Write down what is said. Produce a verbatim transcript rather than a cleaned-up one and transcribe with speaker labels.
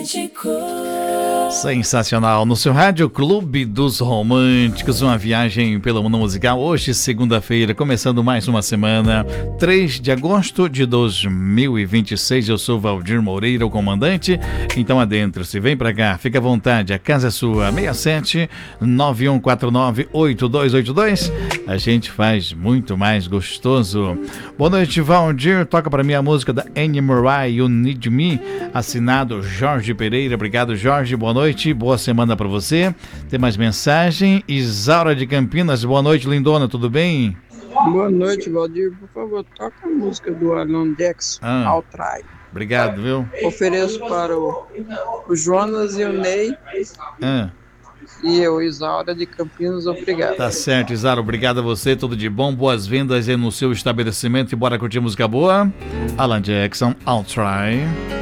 Speaker 1: romântico.
Speaker 2: Sensacional. No seu Rádio Clube dos Românticos, uma viagem pelo mundo musical. Hoje, segunda-feira, começando mais uma semana, três de agosto de dois mil e vinte e seis. Eu sou Valdir Moreira, o comandante. Então adentre-se, vem pra cá, fica à vontade, a casa é sua. seis sete nove um quatro nove oito dois oito dois. A gente faz muito mais gostoso. Boa noite, Valdir. Toca pra mim a música da Annie Murray, You Need Me, assinado Jorge Pereira. Obrigado, Jorge. Boa noite, boa semana pra você. Tem mais mensagem? Isaura de Campinas. Boa noite, lindona, tudo bem?
Speaker 3: Boa noite, Valdir. Por favor, toca a música do Alan Jackson,
Speaker 2: Ah.
Speaker 3: I'll Try.
Speaker 2: Obrigado, viu?
Speaker 3: Ofereço para o, o Jonas e o Ney
Speaker 2: Ah.
Speaker 3: e eu, Isaura de Campinas. Obrigado.
Speaker 2: Tá certo, Isaura. Obrigado a você. Tudo de bom. Boas vendas aí no seu estabelecimento. E bora curtir música boa. Alan Jackson, I'll Try.